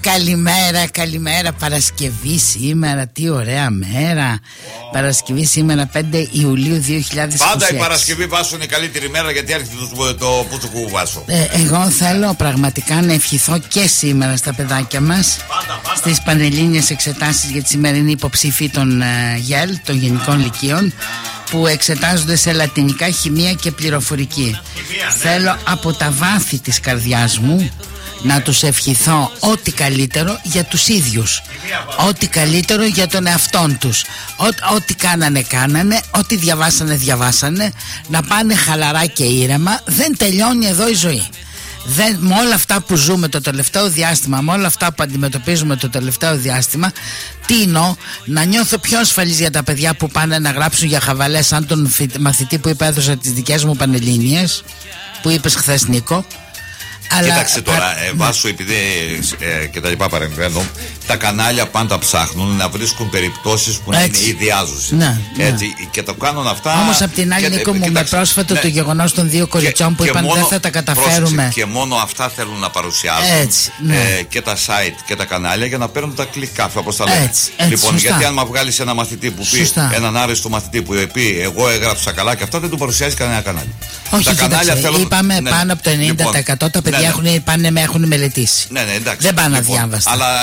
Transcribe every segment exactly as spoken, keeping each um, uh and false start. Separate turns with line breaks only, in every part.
Καλημέρα, καλημέρα. Παρασκευή σήμερα, τι ωραία μέρα. Oh. Παρασκευή σήμερα, πέντε Ιουλίου δύο χιλιάδες είκοσι έξι.
Πάντα η Παρασκευή, Βάσο, είναι η καλύτερη μέρα γιατί έρχεται το, το Πούτσουκου, Βάσο.
Ε, εγώ θέλω πραγματικά να ευχηθώ και σήμερα στα παιδάκια μας, στις πανελλήνιες εξετάσεις για τη σημερινή υποψήφοι των uh, ΓΕΛ, των Γενικών Λυκείων, που εξετάζονται σε λατινικά, χημεία και πληροφορική. Χημεία, ναι. Θέλω από τα βάθη της καρδιάς μου να τους ευχηθώ ό,τι καλύτερο για τους ίδιους, ό,τι καλύτερο για τον εαυτόν τους, ό, ό,τι κάνανε κάνανε, ό,τι διαβάσανε διαβάσανε, να πάνε χαλαρά και ήρεμα. Δεν τελειώνει εδώ η ζωή. Δεν, με όλα αυτά που ζούμε το τελευταίο διάστημα, με όλα αυτά που αντιμετωπίζουμε το τελευταίο διάστημα, τείνω να νιώθω πιο ασφαλής για τα παιδιά που πάνε να γράψουν για χαβαλές, σαν τον μαθητή που υπέδωσα τις δικές μου πανελλήνιες, που είπες χθες, Νίκο. Αλλά,
κοίταξε τώρα, ε, Βάσου, επειδή ε, και τα λοιπά παρεμβαίνω, τα κανάλια πάντα ψάχνουν να βρίσκουν περιπτώσεις που να είναι ιδιάζουσες.
Ναι, ναι.
Έτσι, και το κάνουν αυτά.
Όμως απ' την άλλη, και, Νίκο μου, κοίταξε, με πρόσφατο ναι, το γεγονός των δύο κοριτσιών και, που είπαν μόνο, δεν θα τα καταφέρουμε. Πρόσεξε,
και μόνο αυτά θέλουν να παρουσιάσουν.
Έτσι, ναι.
ε, και τα site και τα κανάλια για να παίρνουν τα κλικ, όπως τα λέμε.
Έτσι, έτσι,
λοιπόν,
σωστά.
Γιατί αν μα βγάλεις ένα μαθητή που πει, σωστά, έναν άρεστο μαθητή που πει εγώ έγραψα καλά και αυτά, δεν του παρουσιάζει κανένα κανάλι.
Όχι,
τα κανάλια θέλουν.
Είπαμε ναι, πάνω από το ενενήντα τοις εκατό τα παιδιά έχουν πάνε με έχουν μελετήσει.
Ναι, ναι, εντάξει.
Δεν πάνε
λοιπόν,
αδιάβαστα.
Αλλά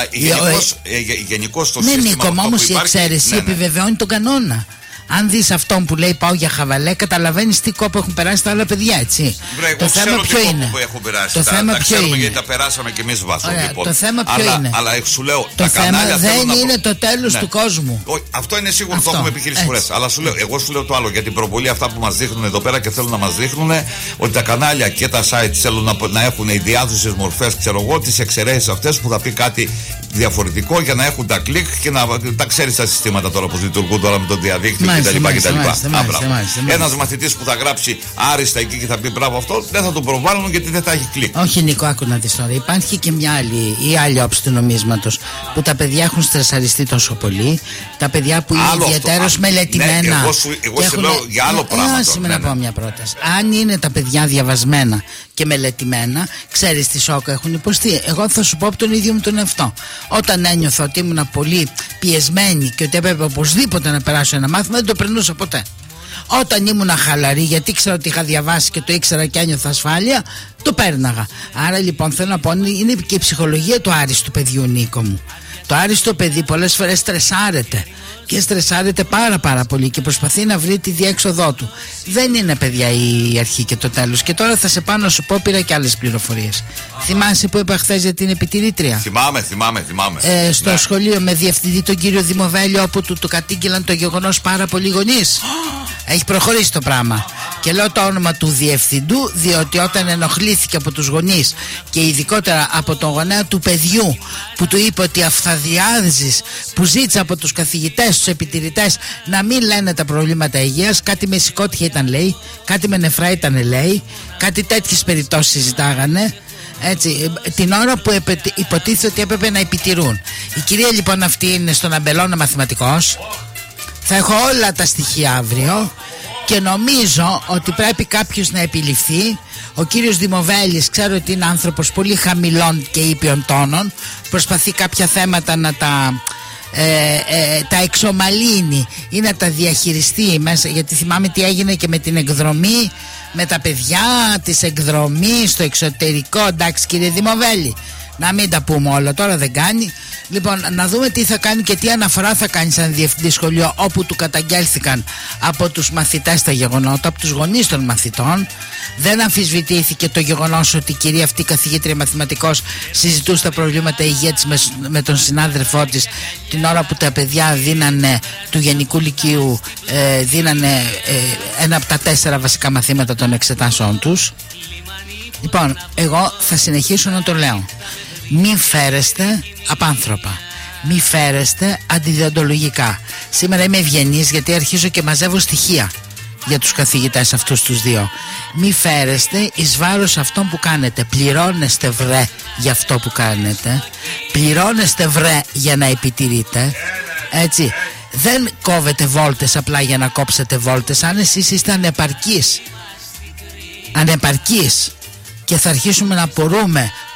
γενικώς το
ναι,
σύστημα.
Ναι, Νίκο, όμως η εξαίρεση ναι, ναι. επιβεβαιώνει τον κανόνα. Αν δεις αυτόν που λέει πάω για χαβαλέ, καταλαβαίνεις τι κόπο έχουν περάσει τα άλλα παιδιά, έτσι.
Βρε,
το θέμα ποιο είναι.
Που έχουν περάσει,
το
τα,
θέμα
τα
ποιο
ξέρουμε
είναι.
Γιατί τα περάσαμε κι εμείς, Βάσο.
Ωραία,
λοιπόν.
Το θέμα ποιο
αλλά,
είναι.
Αλλά σου λέω,
το
τα
θέμα δεν
να...
είναι το τέλος
ναι.
του κόσμου.
Ο, αυτό είναι σίγουρο, αυτό. Το έχουμε επιχειρήσει φορές. Αλλά σου λέω, εγώ σου λέω το άλλο για την προβολή, αυτά που μας δείχνουν εδώ πέρα και θέλουν να μας δείχνουν ότι τα κανάλια και τα site θέλουν να, να έχουν ιδιάζουσες μορφές, ξέρω εγώ, τις εξαιρέσεις αυτές που θα πει κάτι διαφορετικό για να έχουν τα κλικ και να τα ξέρεις τα συστήματα τώρα που λειτουργούν τώρα με το διαδίκτυο κτλ. Ένας μαθητής που θα γράψει άριστα εκεί και θα πει μπράβο αυτό, δεν θα τον προβάλλουν γιατί δεν θα έχει κλικ.
Όχι, Νίκο, άκου να δεις τώρα. Υπάρχει και μια άλλη ή άλλη όψη του νομίσματος που τα παιδιά έχουν στρεσαριστεί τόσο πολύ. Τα παιδιά που είναι ιδιαίτερως μελετημένα.
Ναι, εγώ σου, εγώ
έχουν...
λέω για άλλο πράγμα.
Άσε με να πω μια πρόταση. Αν είναι τα παιδιά διαβασμένα και μελετημένα, ξέρεις τι σόκο έχουν υποστεί. Εγώ θα σου πω από τον ίδιο μου τον εαυτό. Όταν ένιωθα ότι ήμουν πολύ πιεσμένη και ότι έπρεπε οπωσδήποτε να περάσω ένα μάθημα, δεν το περνούσα ποτέ. Όταν ήμουν χαλαρή, γιατί ήξερα ότι είχα διαβάσει και το ήξερα και ένιωθα ασφάλεια, το πέρναγα. Άρα λοιπόν θέλω να πω, είναι και η ψυχολογία του άριστου παιδιού, Νίκο μου. Το άριστο παιδί πολλές φορές στρεσάρεται και στρεσάρεται πάρα πάρα πολύ και προσπαθεί να βρει τη διέξοδό του. Δεν είναι, παιδιά, η αρχή και το τέλος. Και τώρα θα σε πάω να σου πω, πήρα και άλλες πληροφορίες. Θυμάσαι που είπα χθες για την επιτηρήτρια?
Θυμάμαι, θυμάμαι, θυμάμαι.
Ε, στο
ναι.
σχολείο με διευθυντή τον κύριο Δημοβέλιο, όπου του το κατήγγειλαν το γεγονός πάρα πολλοί γονείς. Έχει προχωρήσει το πράγμα. Και λέω το όνομα του διευθυντού, διότι όταν ενοχλήθηκε από τους γονείς και ειδικότερα από τον γονέα του παιδιού που του είπε ότι αυθαδιάζεις, που ζήτησε από τους καθηγητές, τους επιτηρητές να μην λένε τα προβλήματα υγείας, κάτι με σηκώτια ήταν, λέει, κάτι με νεφρά ήταν, λέει, κάτι τέτοιες περιπτώσεις συζητάγανε. Έτσι, την ώρα που υποτίθεται ότι έπρεπε να επιτηρούν. Η κυρία λοιπόν αυτή είναι στον αμπελώνα μαθηματικός. Θα έχω όλα τα στοιχεία αύριο και νομίζω ότι πρέπει κάποιος να επιληφθεί. Ο κύριος Δημοβέλης ξέρω ότι είναι άνθρωπος πολύ χαμηλών και ήπιων τόνων. Προσπαθεί κάποια θέματα να τα, ε, ε, τα εξομαλύνει ή να τα διαχειριστεί μέσα. Γιατί θυμάμαι τι έγινε και με την εκδρομή, με τα παιδιά της εκδρομής στο εξωτερικό. Εντάξει, κύριε Δημοβέλη, να μην τα πούμε όλα, τώρα δεν κάνει. Λοιπόν, να δούμε τι θα κάνει και τι αναφορά θα κάνει σαν διευθυντή σχολείο, όπου του καταγγέλθηκαν από τους μαθητές τα γεγονότα, από τους γονείς των μαθητών. Δεν αμφισβητήθηκε το γεγονός ότι η κυρία αυτή, καθηγήτρια μαθηματικός, συζητούσε τα προβλήματα υγείας με, με τον συνάδελφό της την ώρα που τα παιδιά δίνανε του Γενικού Λυκείου ε, δίνανε ε, ένα από τα τέσσερα βασικά μαθήματα των εξετάσεων τους. Λοιπόν, εγώ θα συνεχίσω να το λέω. Μην φέρεστε απάνθρωπα. Μην φέρεστε αντιδιοντολογικά. Σήμερα είμαι ευγενής γιατί αρχίζω και μαζεύω στοιχεία για τους καθηγητές αυτούς τους δύο. Μην φέρεστε εις βάρος αυτών που κάνετε. Πληρώνεστε βρε για αυτό που κάνετε. Πληρώνεστε βρε για να επιτηρείτε. Έτσι. Δεν κόβετε βόλτες απλά για να κόψετε βόλτες. Αν εσείς είστε ανεπαρκείς, ανεπαρκείς και θα αρχίσουμε να απορούμε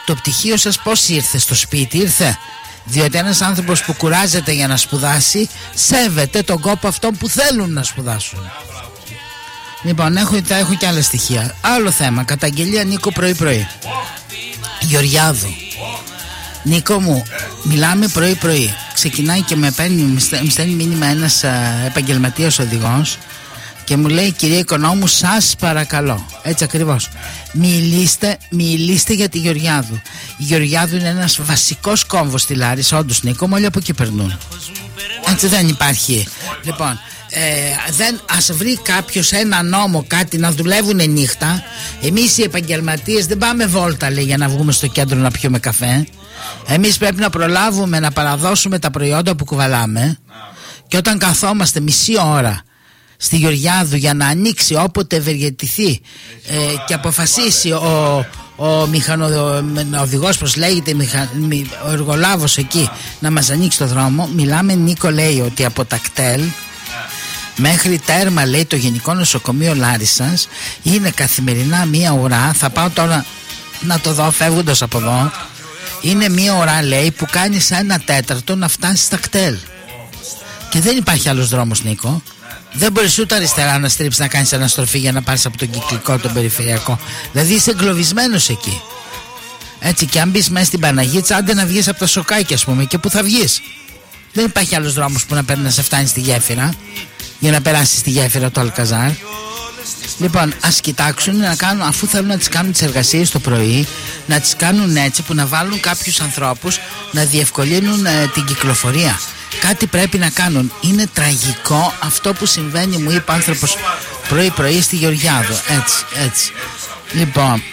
το πτυχίο σας πώς ήρθε στο σπίτι? Ήρθε διότι ένας άνθρωπος που κουράζεται για να σπουδάσει σέβεται τον κόπο αυτών που θέλουν να σπουδάσουν. Λοιπόν, έχω, έχω και άλλα στοιχεία. Άλλο θέμα, καταγγελία Νίκο πρωί πρωί. Γεωργιάδου. Νίκο μου, μιλάμε πρωί πρωί. Ξεκινάει και με παίρνει, μου στέλνει μήνυμα ένας επαγγελματίας οδηγός και μου λέει, κυρία Οικονόμου, σας παρακαλώ, έτσι ακριβώς, μιλήστε, μιλήστε για τη Γεωργιάδου. Η Γεωργιάδου είναι ένας βασικός κόμβος στη Λάρισα, όντως Νίκο μου, όλοι από εκεί περνούν. Έτσι δεν υπάρχει. Λοιπόν, ε, δεν, ας βρει κάποιος ένα νόμο, κάτι να δουλεύουν νύχτα. Εμείς οι επαγγελματίες δεν πάμε βόλτα, λέει, για να βγούμε στο κέντρο να πιούμε καφέ. Εμείς πρέπει να προλάβουμε να παραδώσουμε τα προϊόντα που κουβαλάμε. Και όταν καθόμαστε μισή ώρα στη Γεωργιάδου για να ανοίξει όποτε ευεργετηθεί ε, και αποφασίσει ο, ο μηχανοδηγός, πως λέγεται, μηχα, ο εργολάβος εκεί, να μας ανοίξει το δρόμο, μιλάμε, Νίκο, λέει, ότι από τα κτέλ μέχρι τέρμα, λέει, το Γενικό Νοσοκομείο Λάρισσας είναι καθημερινά μία ουρά. Θα πάω τώρα να το δω φεύγοντας από εδώ. Είναι μία ώρα, λέει, που κάνει σε ένα τέταρτο να φτάσει στα κτέλ. Και δεν υπάρχει άλλος δρόμος, Νίκο. Δεν μπορείς ούτε αριστερά να στρίψεις να κάνεις αναστροφή για να πάρεις από τον κυκλικό τον περιφερειακό. Δηλαδή είσαι εγκλωβισμένος εκεί. Έτσι, και αν μπεις μέσα στην Παναγίτσα, άντε να βγεις από τα σοκάκια, ας πούμε, και που θα βγεις. Δεν υπάρχει άλλος δρόμος που να παίρνει να σε φτάνει στη γέφυρα, για να περάσεις στη γέφυρα του Αλκαζάρ. Λοιπόν, ας κοιτάξουν να κάνουν, αφού θέλουν να τις κάνουν τις εργασίες το πρωί, να τις κάνουν έτσι που να βάλουν κάποιους ανθρώπους να διευκολύνουν ε, την κυκλοφορία. Κάτι πρέπει να κάνουν. Είναι τραγικό αυτό που συμβαίνει, μου είπε άνθρωπος πρωί πρωί στη Γεωργιάδου. Έτσι, έτσι. Λοιπόν,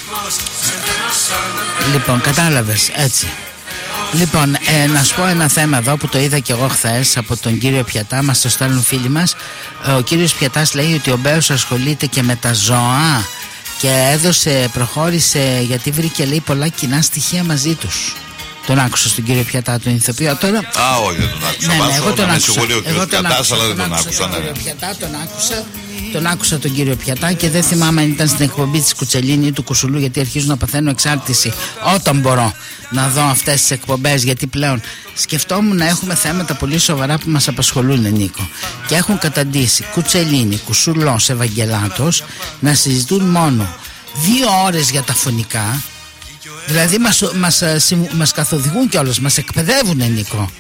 λοιπόν, κατάλαβες, έτσι. Λοιπόν, ε, να σου πω ένα θέμα εδώ που το είδα και εγώ χθες από τον κύριο Πιατά, μας το στέλνουν φίλοι μας. Ο κύριος Πιατάς λέει ότι ο Μπέος ασχολείται και με τα ζώα και έδωσε, προχώρησε, γιατί βρήκε, λέει, πολλά κοινά στοιχεία μαζί τους. Τον άκουσα στον κύριο Πιατά, τον ηθοποιό τώρα.
Α, όχι, δεν τον άκουσα.
Ναι, ναι, εγώ τον άκουσα.
Εγώ τον άκουσα, αλλά δεν τον άκουσα.
Τον κύριο Πιατά, τον άκουσα. Τον άκουσα τον κύριο Πιατά και δεν θυμάμαι αν ήταν στην εκπομπή της Κουτσελίνη ή του Κουσουλού, γιατί αρχίζω να παθαίνω εξάρτηση όταν μπορώ να δω αυτές τις εκπομπές, γιατί πλέον σκεφτόμουν να έχουμε θέματα πολύ σοβαρά που μας απασχολούν, Νίκο, και έχουν καταντήσει Κουτσελίνη, Κουσουλός, Ευαγγελάτος να συζητούν μόνο δύο ώρες για τα φωνικά. Δηλαδή μας, μας, μας καθοδηγούν κιόλας, μας εκπαιδεύουν, Νίκο.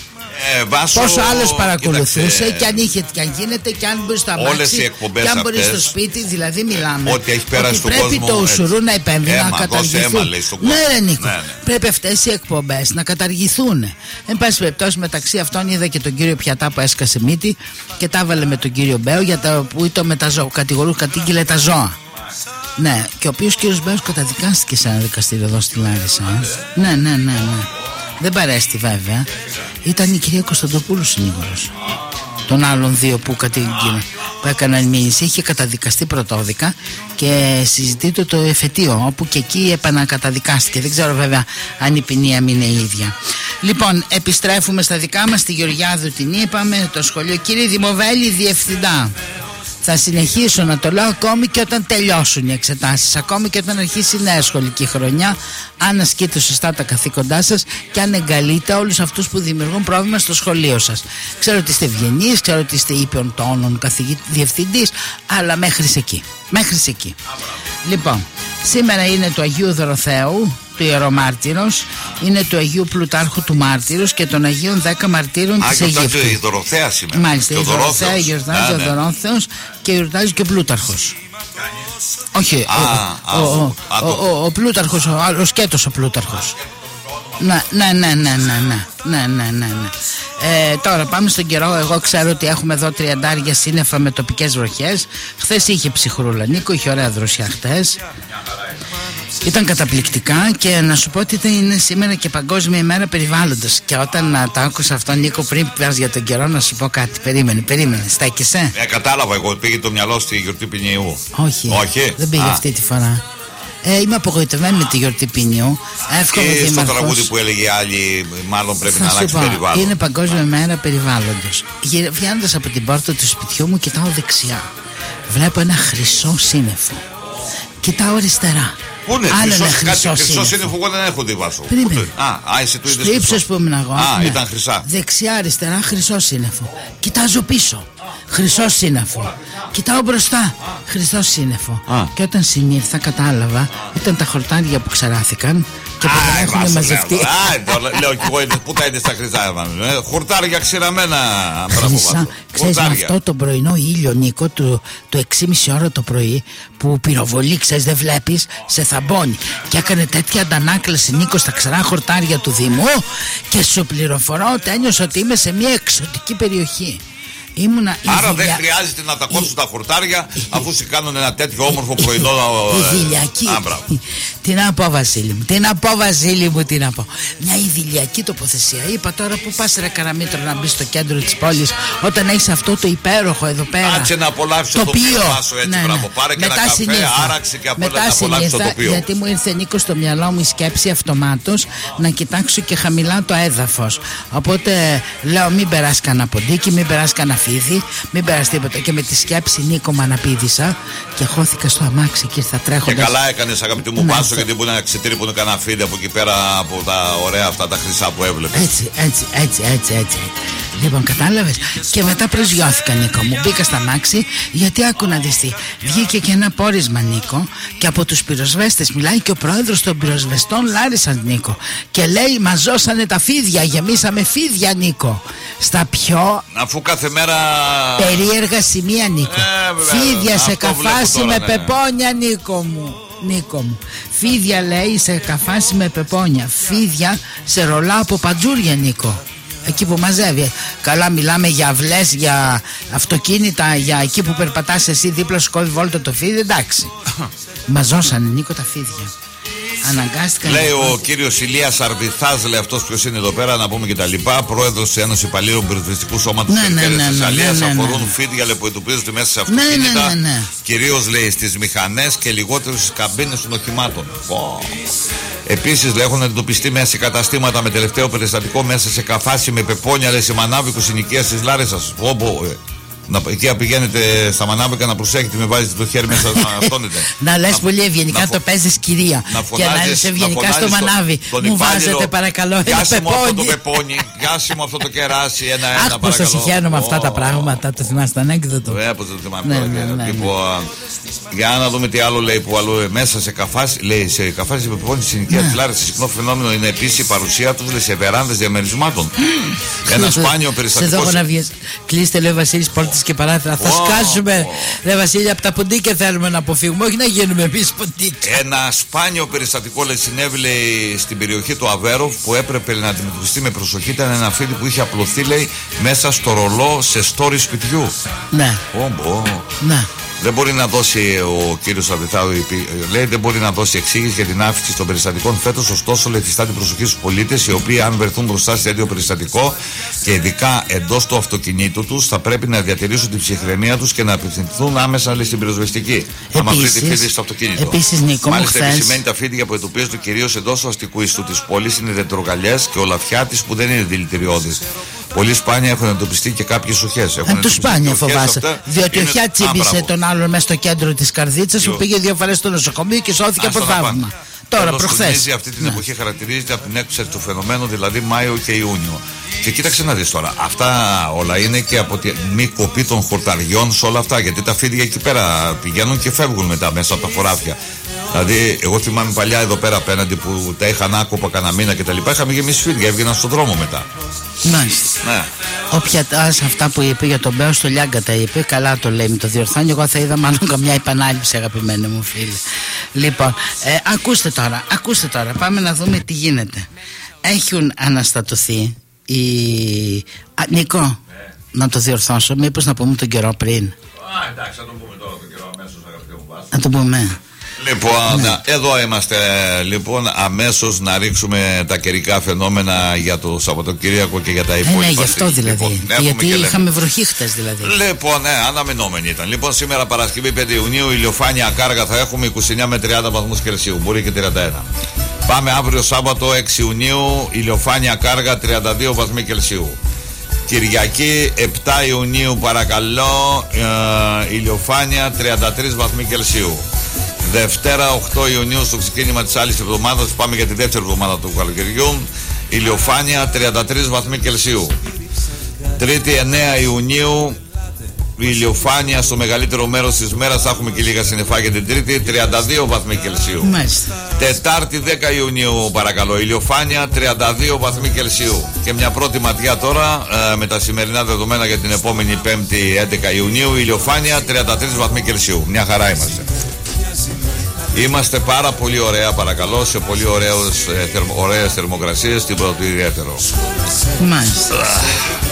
Ε, βάσο,
πόσο άλλος παρακολουθούσε,
κοίταξε,
και αν είχε και αν γίνεται, και αν μπορεί στο αμάξι, και αν μπορεί στο σπίτι, δηλαδή μιλάμε.
Ό,τι έχει πέρασει στον
πρέπει
κόσμο,
το ουσουρού να επέμβει, να καταργηθούν.
Ναι,
ρε Νίκο,
ναι, ναι.
Πρέπει αυτές οι εκπομπές να καταργηθούν. Εν πάση περιπτώσει, μεταξύ αυτών είδα και τον κύριο Πιατά που έσκασε μύτη και τα έβαλε με τον κύριο Μπέο για τα, που ήταν με τα ζώα, κατηγορούν, κατήγγειλε τα ζώα. Ναι, και ο οποίος κύριος Μπέος καταδικάστηκε σε ένα δικαστήριο εδώ στη Λάρισα. Ε. Ναι, ναι, ναι, ναι. Δεν παρέστη βέβαια. Ήταν η κυρία Κωνσταντοπούλου συνήγορος των άλλων δύο που, κατήγγειλαν, που έκαναν μήνυση. Είχε καταδικαστεί πρωτόδικα και συζητείται το εφετείο, όπου και εκεί επανακαταδικάστηκε. Δεν ξέρω βέβαια αν η ποινή είναι η ίδια. Λοιπόν, επιστρέφουμε στα δικά μας. Στη Γεωργιάδου την είπαμε, το σχολείο. Κύριε Δημοβέλη, διευθυντά, θα συνεχίσω να το λέω ακόμη και όταν τελειώσουν οι εξετάσεις, ακόμη και όταν αρχίσει η νέα σχολική χρονιά, αν ασκείτε σωστά τα καθήκοντά σας και αν εγκαλείτε όλους αυτούς που δημιουργούν πρόβλημα στο σχολείο σας. Ξέρω ότι είστε ευγενείς, ξέρω ότι είστε ήπιον τόνων διευθυντής, αλλά μέχρι εκεί. Μέχρι εκεί. Λοιπόν, σήμερα είναι του Αγίου Δωροθέου, του Ιερομάρτυρος, είναι του Αγίου Πλουτάρχου του Μάρτυρος και των Αγίων δέκα Μαρτύρων της Αιγύπτου.
Α, και η Δωροθέα σήμερα.
Μάλιστα, η Δωροθέα γιορτάζει, ο Δωρόθεος, και γιορτάζει και ο Πλούταρχος. Όχι, ο Πλούταρχος, ο σκέτος ο Πλούταρχος. Ναι, ναι, ναι, ναι, ναι, ναι, ναι, ναι, ναι. Ε, τώρα πάμε στον καιρό. Εγώ ξέρω ότι έχουμε εδώ τριαντάρια σύννεφα με τοπικές βροχές. Χθες είχε ψυχρούλα, Νίκο, είχε ωραία δροσιά χθες. Ήταν καταπληκτικά και να σου πω ότι είναι σήμερα και Παγκόσμια ημέρα περιβάλλοντος. Και όταν uh, τα άκουσα αυτό, Νίκο, πριν πας για τον καιρό, να σου πω κάτι. Περίμενε, περίμενε. Στέκεσαι.
Ε, κατάλαβα εγώ. Πήγε το μυαλό στη γιορτή Ποινιού.
Όχι.
Όχι.
Δεν πήγε Α. αυτή τη φορά. Ε, είμαι απογοητευμένη με τη γιορτή Ποινιού. Εύχομαι
και στο τραγούδι που έλεγε άλλη, μάλλον πρέπει
θα
να αλλάξει
πω,
περιβάλλον.
Είναι Παγκόσμια ημέρα περιβάλλοντος. Βγαίνοντας από την πόρτα του σπιτιού μου, κοιτάω δεξιά. Βλέπω ένα χρυσό σύννεφο. Κοιτάω αριστερά.
Πού είναι, χρυσό σύννεφο, εγώ δεν έχω δει, Βάσο. Α, α, εσύ του είδες.
Στο ύψος που ήμουν εγώ.
Α, ναι. Ήταν χρυσά.
Δεξιά, αριστερά, χρυσό σύννεφο. Κοιτάζω πίσω. Χρυσό σύννεφο. Κοιτάω μπροστά. Χρυσό σύννεφο. Α. Και όταν συνήρθα, κατάλαβα, ήταν τα χορτάρια που ξαράθηκαν και που δεν έχουν μαζευτεί.
Α, λέω κι εγώ, πού τα είδες τα χρυσά, χορτάρια ξηραμένα.
Χρυσά. Ξέρεις, με αυτό το πρωινό ήλιο, Νίκο, το, το έξι και μισή ώρα το πρωί, που πυροβολεί, ξέρεις, δεν βλέπεις, σε θαμπώνει. Και έκανε τέτοια αντανάκλαση, Νίκο, στα ξερά χορτάρια του Δήμου, και σου πληροφορώ ότι ένιωσα ότι είμαι σε μια εξωτική περιοχή. Ήμουνα
Άρα δεν χρειάζεται να τα κόψουν η... τα χορτάρια, αφού σου κάνουν ένα τέτοιο όμορφο πρωινό.
Ιδηλιακή. Τι να πω, Βασίλη μου, τι να πω, Βασίλη μου, τι να πω. Μια ιδηλιακή τοποθεσία. Είπα τώρα, που πας, ρε Καραμήτρο, να μπει στο κέντρο της πόλης, όταν έχεις αυτό το υπέροχο εδώ πέρα.
Κάτσε να απολαύσεις το τοπίο. Έτσι, ναι, ναι. Πάρε και μετά ένα καφέ, συνήθα. Άραξε και από να απολαύσεις το τοπίο. Γιατί μου ήρθε, Νίκο, στο μυαλό μου η σκέψη αυτομάτως να κοιτάξω και χαμηλά το έδαφος. Οπότε λέω, μην περάσει κανένα ποντίκι, μην περάσει κανένα φίδι, μην περάσει τίποτα. Και με τη σκέψη, Νίκο, με αναπήδησα και χώθηκα στο αμάξι και ήρθα τρέχοντας. Και καλά έκανες, αγαπητή μου, ναι, Πάσο, γιατί μπορεί να ξετρύπουν κανένα φίδι από εκεί πέρα από τα ωραία αυτά τα χρυσά που έβλεπες. Έτσι, έτσι, έτσι, έτσι, έτσι. Λοιπόν, κατάλαβες. Και μετά προσγειώθηκα, Νίκο μου. Μπήκα στα αμάξι, γιατί άκου να δεις τι. Βγήκε και ένα πόρισμα, Νίκο, και από τους πυροσβέστες μιλάει και ο πρόεδρος των πυροσβεστών Λάρισσας, Νίκο. Και λέει, μαζώσανε τα φίδια, γεμίσαμε φίδια, Νίκο. Στα πιο. Αφού κάθε μέρα. Περίεργα σημεία, Νίκο. Ε, φίδια σε καφάση τώρα, με ναι. πεπόνια, Νίκο μου. Νίκο μου. Φίδια, λέει, σε καφάση με πεπόνια. Φίδια σε ρολά από παντζούρια, Νίκο. Εκεί που μαζεύει. Καλά, μιλάμε για αυλές, για αυτοκίνητα, για εκεί που περπατάς εσύ δίπλα σου κόβει βόλτα το φίδι. Εντάξει. Μαζώσανε, Νίκο, τα φίδια. Αναγκάστηκαν. Λέει ο κύριος Ηλίας Αρβιθάς, λέει αυτός ποιος είναι εδώ πέρα, να πούμε και τα λοιπά. Πρόεδρος της Ένωσης Υπαλλήλων Πυροσβεστικού Σώματος ναι, Περιφέρειας ναι, ναι, Θεσσαλίας. Ναι, ναι, ναι, αφορούν ναι. φίδια, λέει, που εντοπίζονται μέσα σε αυτοκίνητα. Ναι, ναι, ναι, ναι. Κυρίως, λέει, στις μηχανές και λιγότερο στις καμπίνες των οχημάτων. Oh. Επίσης, λέει, έχουν εντοπιστεί μέσα σε καταστήματα με τελευταίο περιστατικό μέσα σε καφάση με πεπόνια, λέει, σε μανάβικους συνοικίας της Λάρισσας. Oh, να, εκεί πηγαίνετε στα μανάβικα να προσέχετε, με βάζετε το χέρι μέσα να αυτόνετε. Να λες πολύ ευγενικά, το παίζεις κυρία. Να φωνάζεις, και να λες ευγενικά στο μανάβι. Τον μου βάζετε παρακαλώ ένα πεπόνι. Αυτό το πεπόνι, γιάσι μου αυτό το κεράσι, ένα ένα. Αχ, πως θα συγχαίρω με αυτά τα πράγματα. Το θυμάστε ανέκδοτο. Βέβαια, πως το θυμάμαι. Για να δούμε τι άλλο λέει που αλλού μέσα σε καφάση. Λέει σε καφάση με πεπόνι στη συνοικία της Λάρισσας. Συχνό φαινόμενο είναι επίσης η παρουσία τους σε βεράνδες διαμερισμάτων. Ένα σπάνιο περιστατικό. Κλείστε, λέει ο Βασίλης, πόρτες και παράθυρα. Θα oh, σκάσουμε, oh. Ρε Βασίλη, από τα ποντίκια θέλουμε να αποφύγουμε, όχι να γίνουμε εμείς ποντίκια. Ένα σπάνιο περιστατικό, λέει, συνέβη, λέει, στην περιοχή του Αβέροφ, που έπρεπε να αντιμετωπιστεί με προσοχή. Ήταν ένα φίδι που είχε απλωθεί, λέει, μέσα στο ρολό σε στόρι σπιτιού. Ναι. Oh, oh. Ναι. Δεν μπορεί να δώσει ο κύριος Αβιθάου, λέει, δεν μπορεί να δώσει εξήγηση για την αύξηση των περιστατικών φέτος. Ωστόσο, λέει, φυστά την προσοχή στους πολίτες, οι οποίοι, αν βρεθούν μπροστά σε τέτοιο περιστατικό και ειδικά εντός του αυτοκινήτου τους, θα πρέπει να διατηρήσουν την ψυχραιμία τους και να απευθυνθούν άμεσα, λέει, στην πυροσβεστική. Άμα βρει τη φίδι στο αυτοκίνητο. Επίσης, Νίκο, μάλιστα, επισημαίνει τα φίδια που εντοπίζονται κυρίως εντός του αστικού ιστού της πόλης είναι δεντρογαλιές και ολαφιάτης που δεν είναι δηλητηριώδεις. Πολύ σπάνια έχουν εντοπιστεί και κάποιες σουχές. Ε, του σπάνια φοβάσαι. Διότι ο Χιά τσίμπησε τον άλλον μέσα στο κέντρο της Καρδίτσας, που πήγε δύο φορές στο νοσοκομείο και σώθηκε από θαύμα. Τώρα, προχθές. Αυτή την ναι. εποχή χαρακτηρίζεται από την έκπτωση του φαινομένου, δηλαδή Μάιο και Ιούνιο. Και κοίταξε να δεις τώρα, αυτά όλα είναι και από τη μη κοπή των χορταριών σε όλα αυτά. Γιατί τα φίδια εκεί πέρα πηγαίνουν και φεύγουν μετά μέσα από τα χωράφια. Δηλαδή, εγώ θυμάμαι παλιά εδώ πέρα απέναντι που τα είχαν άκοπα κανένα μήνα και τα λοιπά. Είχαμε γεμίσει φίδια, έβγαιναν στον δρόμο μετά. Μάλιστα. Ναι. Όποια αυτά που είπε για τον Μπέο στο Λιάγκα τα είπε, καλά το λέει, με το διορθώνει. Εγώ θα είδα μάλλον καμιά επανάληψη, αγαπημένοι μου φίλοι. Λοιπόν, ε, ακούστε τώρα, ακούστε τώρα, πάμε να δούμε τι γίνεται. Έχουν αναστατωθεί οι. Α, Νικό, ναι. Να το διορθώσω, μήπως να πούμε τον καιρό πριν. Α, εντάξει, να το πούμε τώρα τον καιρό αμέσως, αγαπητέ μου Βάσο. Να το πούμε. Λοιπόν, ναι. Εδώ είμαστε, λοιπόν, αμέσως να ρίξουμε τα καιρικά φαινόμενα για το Σαββατοκύριακο και για τα υπόλοιπα. Ε, ναι, γι' αυτό δηλαδή. Λοιπόν, γιατί είχαμε βροχή χτες δηλαδή. Λοιπόν, ναι, αναμενόμενη ήταν. Λοιπόν, σήμερα Παρασκευή πέντε Ιουνίου, ηλιοφάνεια ακάργα θα έχουμε είκοσι εννιά με τριάντα βαθμούς Κελσίου. Μπορεί και τριάντα ένα. Πάμε αύριο Σάββατο έξι Ιουνίου, ηλιοφάνεια ακάργα τριάντα δύο βαθμοί Κελσίου. Κυριακή επτά Ιουνίου, παρακαλώ, ε, ηλιοφάνεια τριάντα τρεις βαθμοί Κελσίου. Δευτέρα οκτώ Ιουνίου στο ξεκίνημα της άλλης εβδομάδας. Πάμε για τη δεύτερη εβδομάδα του καλοκαιριού. Ηλιοφάνεια τριάντα τρεις βαθμοί Κελσίου. Τρίτη εννέα Ιουνίου. Ηλιοφάνεια στο μεγαλύτερο μέρος της μέρας. Θα έχουμε και λίγα συννεφάκια την Τρίτη. τριάντα δύο βαθμοί Κελσίου.
Μάλιστα.
Τετάρτη δέκα Ιουνίου παρακαλώ. Ηλιοφάνεια τριάντα δύο βαθμοί Κελσίου. Και μια πρώτη ματιά τώρα ε, με τα σημερινά δεδομένα για την επόμενη Πέμπτη έντεκα Ιουνίου. Ηλιοφάνεια τριάντα τρεις βαθμοί Κελσίου. Μια χαρά είμαστε. Είμαστε πάρα πολύ ωραία παρακαλώ. Σε πολύ ωραίες, ε, θερμο, ωραίες θερμοκρασίες. Την πρώτη ιδιαίτερο.
Μάλιστα.